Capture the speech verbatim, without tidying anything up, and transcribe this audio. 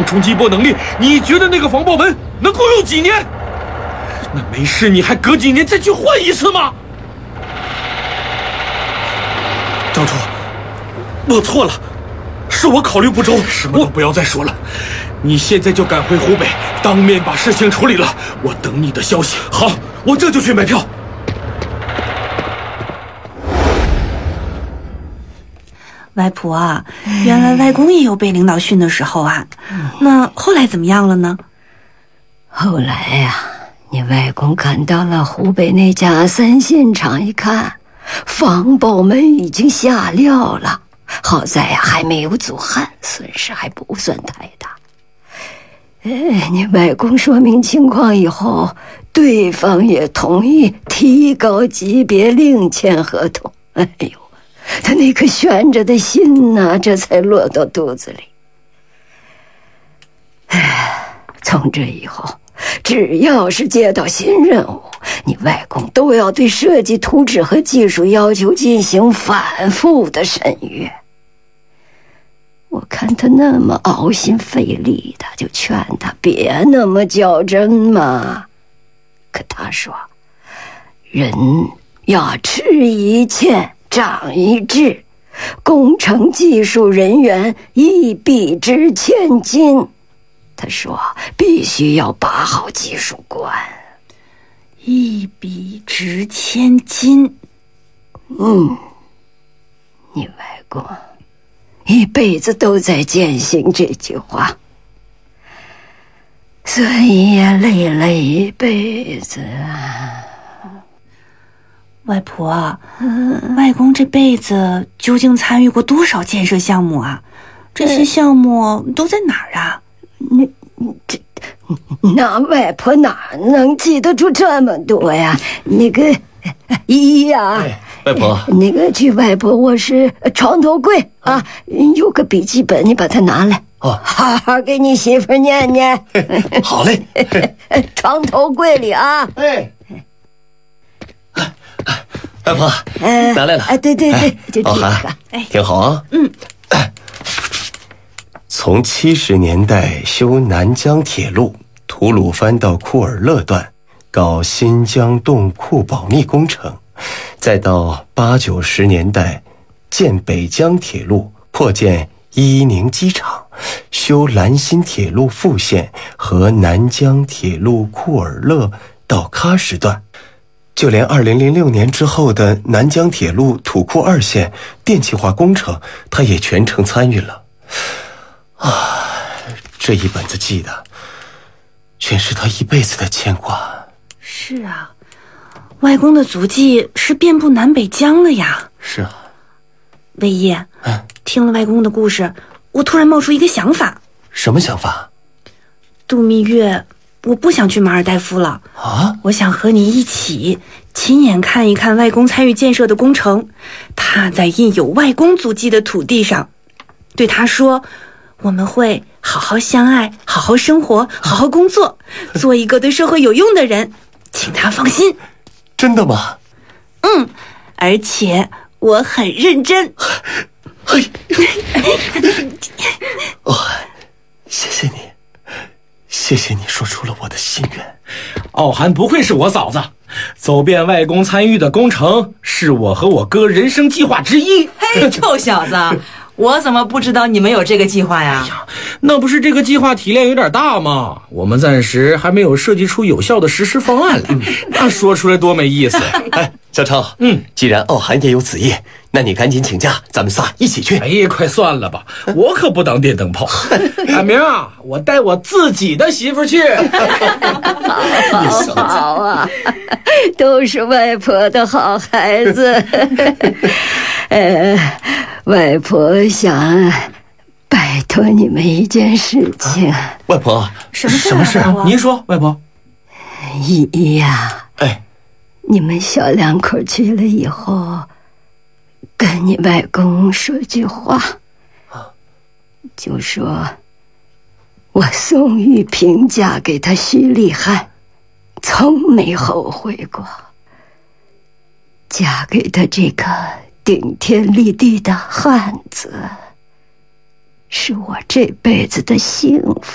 冲击波能力，你觉得那个防爆门能够用几年？那没事，你还隔几年再去换一次吗？张冲，我错了，是我考虑不周，什么都不要再说了。你现在就赶回湖北，当面把事情处理了。我等你的消息。好，我这就去买票。 外婆啊，原来外公也有被领导训的时候啊，那后来怎么样了呢？ 后来呀、啊，你外公赶到了湖北那家三线厂，一看防爆门已经下料了，好在呀、啊、还没有阻焊，损失还不算太大。哎，你外公说明情况以后，对方也同意提高级别另签合同。哎呦，他那颗悬着的心呐、啊，这才落到肚子里。哎，从这以后，只要是接到新任务，你外公都要对设计图纸和技术要求进行反复的审阅。我看他那么熬心费力的，就劝他别那么较真嘛。可他说，人要吃一堑长一智，工程技术人员一笔值千金。他说必须要把好技术关， 一笔值千金。 嗯，你外公一辈子都在践行这句话，所以也累了一辈子啊。 外婆，嗯、外公这辈子究竟参与过多少建设项目啊？这些项目都在哪儿啊？ 你这那外婆哪能记得住这么多呀？那个姨呀、 哎，外婆， 那个去外婆卧室床头柜啊，有个笔记本，你把它拿来， 哦， 好好给你媳妇念念。 好嘞， 床头柜里啊。 哎，外婆， 哎， 拿来了。 哎，对对对，就这个， 哎，挺好啊。 嗯。 从七十年代修南江铁路吐鲁番到库尔勒段，搞新疆洞库保密工程，再到八九十年代建北疆铁路，扩建伊宁机场，修兰新铁路副线和南疆铁路库尔勒到喀什段，就连二零零六年之后的南疆铁路土库二线电气化工程，他也全程参与了。啊，这一本子记的全是他一辈子的牵挂。 是啊，外公的足迹是遍布南北疆了呀。 是啊。 魏一、 嗯， 听了外公的故事，我突然冒出一个想法。 什么想法？ 度蜜月，我不想去马尔代夫了啊！ 我想和你一起亲眼看一看外公参与建设的工程，踏在印有外公足迹的土地上，对他说，我们会好好相爱，好好生活，好好工作，做一个对社会有用的人，请他放心。 真的吗？ 嗯，而且我很认真。 哎，哦，谢谢你，谢谢你说出了我的心愿。 傲寒不愧是我嫂子，走遍外公参与的工程是我和我哥人生计划之一。 嘿，臭小子，我怎么不知道你们有这个计划呀？ 哎呀，那不是这个计划体量有点大吗？我们暂时还没有设计出有效的实施方案来，那说出来多没意思。 哎，小超， 嗯， 既然傲寒也有此意，那你赶紧请假，咱们仨一起去。 哎呀，快算了吧，我可不当电灯泡。大明啊，我带我自己的媳妇去。 好好啊，都是外婆的好孩子。呃，外婆想拜托你们一件事情。 啊、外婆， 什么事、啊？ 什么事啊？ 您说，外婆。 依依呀， 哎， 你们小两口去了以后，跟你外公说句话，就说我宋玉萍嫁给他徐立汉，从没后悔过。嫁给他这个顶天立地的汉子，是我这辈子的幸福。